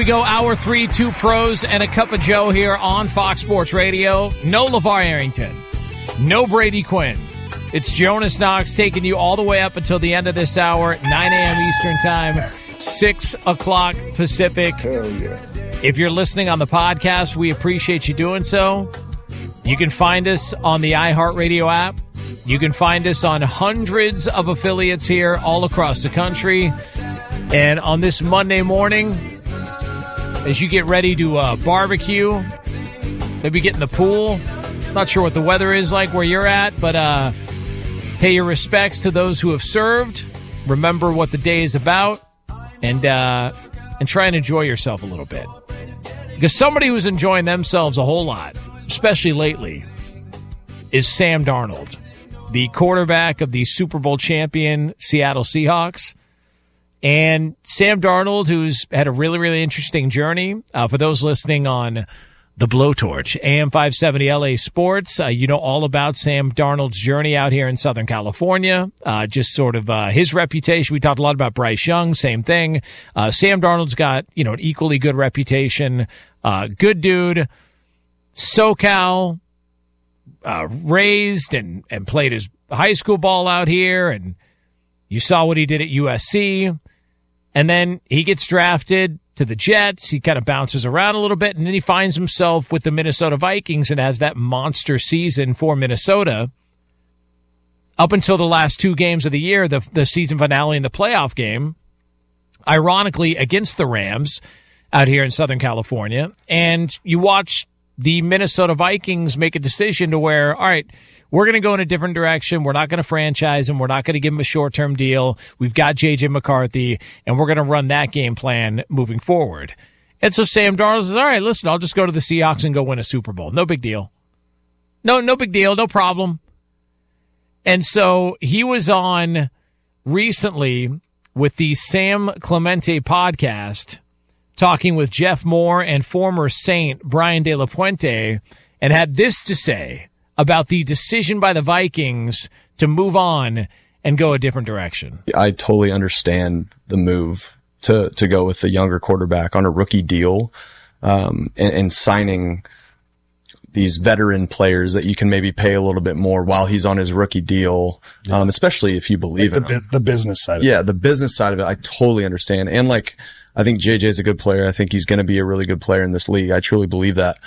go. Hour 3, 2 pros and a cup of Joe here on Fox Sports Radio. No LeVar Arrington. No Brady Quinn. It's Jonas Knox taking you all the way up until the end of this hour, 9 a.m. Eastern Time, 6 o'clock Pacific. Hell yeah. If you're listening on the podcast, we appreciate you doing so. You can find us on the iHeartRadio app. You can find us on hundreds of affiliates here all across the country. And on this Monday morning, as you get ready to barbecue, maybe get in the pool. Not sure what the weather is like where you're at, but pay your respects to those who have served. Remember what the day is about, and try and enjoy yourself a little bit. Because somebody who's enjoying themselves a whole lot, especially lately, is Sam Darnold, the quarterback of the Super Bowl champion Seattle Seahawks. And Sam Darnold, who's had a really, really interesting journey. For those listening on the Blowtorch, AM 570 LA Sports, you know all about Sam Darnold's journey out here in Southern California. Just sort of his reputation. We talked a lot about Bryce Young, same thing. Sam Darnold's got, an equally good reputation. Good dude. SoCal, raised and played his high school ball out here, and you saw what he did at USC. And then he gets drafted to the Jets. He kind of bounces around a little bit, and then he finds himself with the Minnesota Vikings and has that monster season for Minnesota up until the last 2 games of the year, the season finale and the playoff game, ironically against the Rams out here in Southern California. And you watch the Minnesota Vikings make a decision to where, all right, we're going to go in a different direction. We're not going to franchise him. We're not going to give him a short-term deal. We've got J.J. McCarthy, and we're going to run that game plan moving forward. And so Sam Darnold says, all right, listen, I'll just go to the Seahawks and go win a Super Bowl. No big deal. No big deal. No problem. And so he was on recently with the Sam Clemente podcast talking with Jeff Moore and former Saint Brian De La Puente, and had this to say about the decision by the Vikings to move on and go a different direction. I totally understand the move to go with the younger quarterback on a rookie deal, and signing these veteran players that you can maybe pay a little bit more while he's on his rookie deal, especially if you believe in him. The business side of it. Yeah, the business side of it, I totally understand. And I think JJ is a good player. I think he's going to be a really good player in this league. I truly believe that.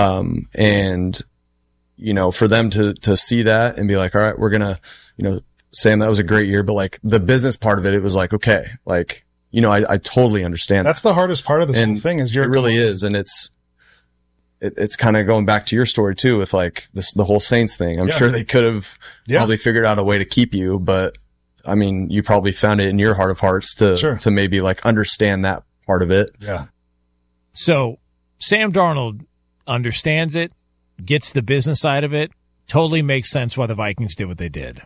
And for them to see that and be like, all right, we're going to, Sam, that was a great year, but the business part of it, it was okay. I totally understand. That's the hardest part of this whole thing is it really is. And it's kind of going back to your story too with the whole Saints thing. I'm sure they could have probably figured out a way to keep you, but I mean, you probably found it in your heart of hearts to maybe understand that part of it. Yeah. So Sam Darnold understands it, gets the business side of it, totally makes sense why the Vikings did what they did.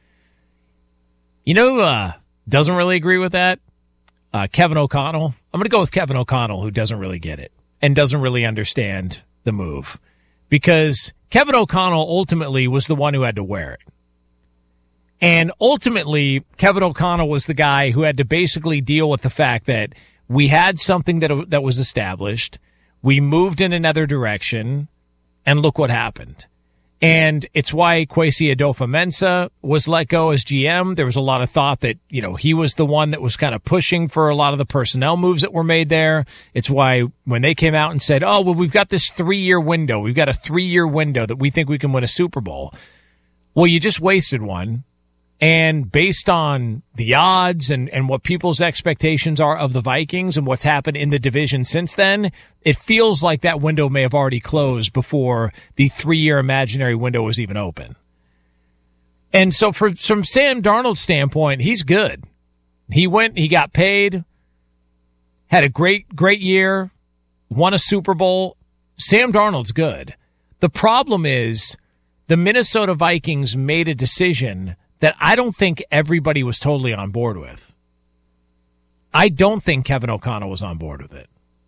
Doesn't really agree with that? Kevin O'Connell. I'm going to go with Kevin O'Connell, who doesn't really get it and doesn't really understand the move, because Kevin O'Connell ultimately was the one who had to wear it. And ultimately, Kevin O'Connell was the guy who had to basically deal with the fact that we had something that was established. We moved in another direction, and look what happened. And it's why Kwesi Adofo-Mensah was let go as GM. There was a lot of thought that, he was the one that was kind of pushing for a lot of the personnel moves that were made there. It's why when they came out and said, oh, well, we've got this 3-year window. We've got a 3-year window that we think we can win a Super Bowl. Well, you just wasted one. And based on the odds and what people's expectations are of the Vikings and what's happened in the division since then, it feels like that window may have already closed before the 3-year imaginary window was even open. And so from Sam Darnold's standpoint, he's good. He got paid, had a great year, won a Super Bowl. Sam Darnold's good. The problem is the Minnesota Vikings made a decision that I don't think everybody was totally on board with. I don't think Kevin O'Connell was on board with it.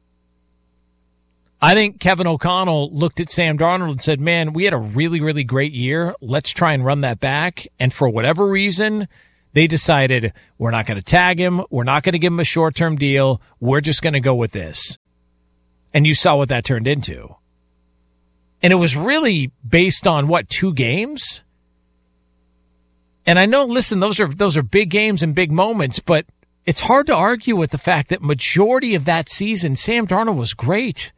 I think Kevin O'Connell looked at Sam Darnold and said, man, we had a really, really great year. Let's try and run that back. And for whatever reason, they decided we're not going to tag him. We're not going to give him a short-term deal. We're just going to go with this. And you saw what that turned into. And it was really based on, 2 games? And I know, listen, those are big games and big moments, but it's hard to argue with the fact that majority of that season, Sam Darnold was great.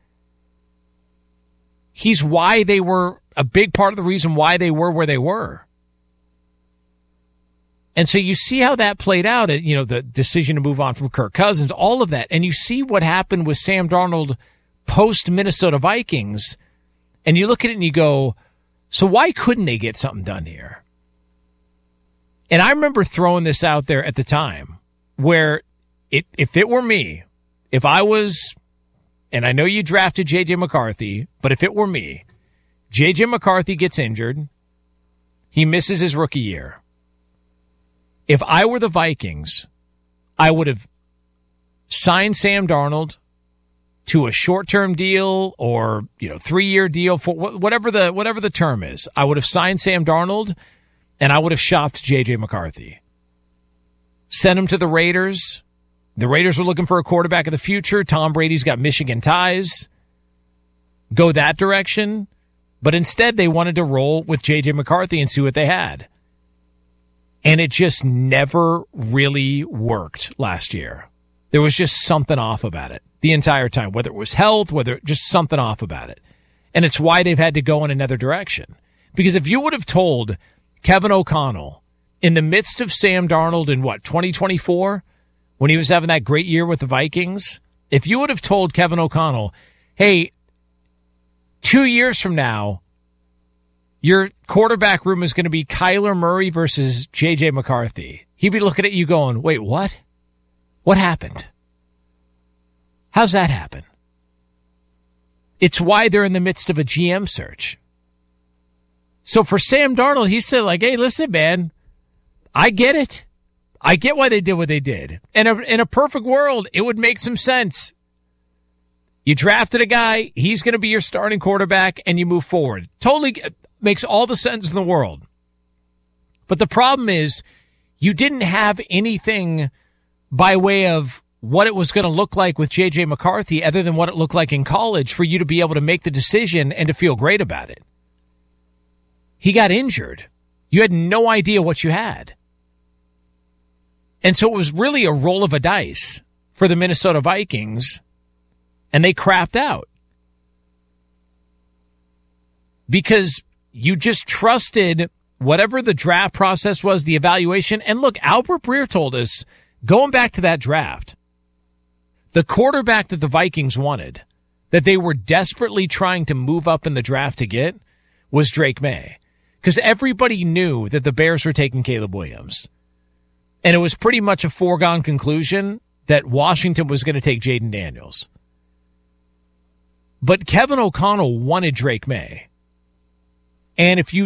He's why they were a big part of the reason why they were where they were. And so you see how that played out, the decision to move on from Kirk Cousins, all of that. And you see what happened with Sam Darnold post Minnesota Vikings. And you look at it and you go, so why couldn't they get something done here? And I remember throwing this out there at the time where if it were me, if I was, and I know you drafted J.J. McCarthy, but if it were me, J.J. McCarthy gets injured. He misses his rookie year. If I were the Vikings, I would have signed Sam Darnold to a short-term deal or 3-year deal for whatever the term is. I would have signed Sam Darnold, and I would have shopped J.J. McCarthy. Sent him to the Raiders. The Raiders were looking for a quarterback of the future. Tom Brady's got Michigan ties. Go that direction. But instead, they wanted to roll with J.J. McCarthy and see what they had. And it just never really worked last year. There was just something off about it the entire time, whether it was health, whether just something off about it. And it's why they've had to go in another direction. Because if you would have told Kevin O'Connell in the midst of Sam Darnold in 2024, when he was having that great year with the Vikings, if you would have told Kevin O'Connell, hey, 2 years from now, your quarterback room is going to be Kyler Murray versus J.J. McCarthy, he'd be looking at you going, wait, what? What happened? How's that happen? It's why they're in the midst of a GM search. So for Sam Darnold, he said, hey, listen, man, I get it. I get why they did what they did. And in a perfect world, it would make some sense. You drafted a guy, he's going to be your starting quarterback, and you move forward. Totally makes all the sense in the world. But the problem is, you didn't have anything by way of what it was going to look like with J.J. McCarthy other than what it looked like in college for you to be able to make the decision and to feel great about it. He got injured. You had no idea what you had. And so it was really a roll of a dice for the Minnesota Vikings, and they crapped out. Because you just trusted whatever the draft process was, the evaluation. And look, Albert Breer told us, going back to that draft, the quarterback that the Vikings wanted, that they were desperately trying to move up in the draft to get, was Drake May. Because everybody knew that the Bears were taking Caleb Williams. And it was pretty much a foregone conclusion that Washington was going to take Jaden Daniels. But Kevin O'Connell wanted Drake May. And if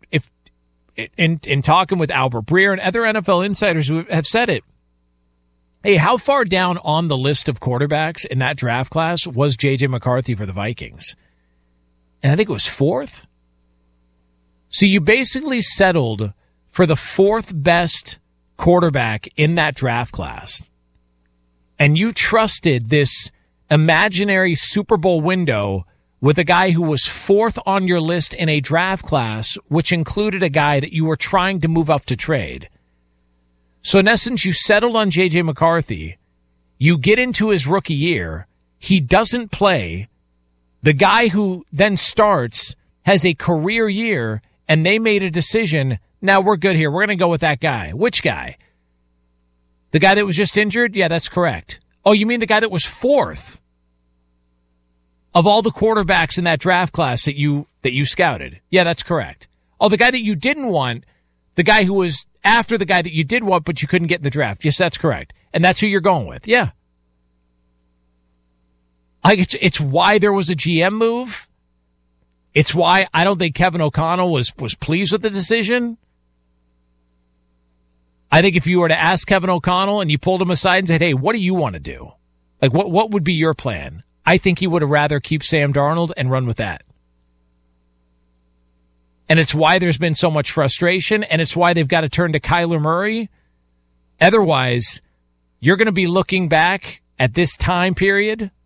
in talking with Albert Breer and other NFL insiders who have said it, hey, how far down on the list of quarterbacks in that draft class was J.J. McCarthy for the Vikings? And I think it was 4th. So you basically settled for the 4th best quarterback in that draft class. And you trusted this imaginary Super Bowl window with a guy who was 4th on your list in a draft class, which included a guy that you were trying to move up to trade. So in essence, you settled on J.J. McCarthy. You get into his rookie year. He doesn't play. The guy who then starts has a career year, and they made a decision, now we're good here. We're going to go with that guy. Which guy? The guy that was just injured? Yeah, that's correct. Oh, you mean the guy that was 4th of all the quarterbacks in that draft class that you scouted? Yeah, that's correct. Oh, the guy that you didn't want, the guy who was after the guy that you did want but you couldn't get in the draft. Yes, that's correct. And that's who you're going with. Yeah. It's why there was a GM move. It's why I don't think Kevin O'Connell was pleased with the decision. I think if you were to ask Kevin O'Connell and you pulled him aside and said, hey, what do you want to do? Like, what would be your plan? I think he would have rather keep Sam Darnold and run with that. And it's why there's been so much frustration, and it's why they've got to turn to Kyler Murray. Otherwise, you're going to be looking back at this time period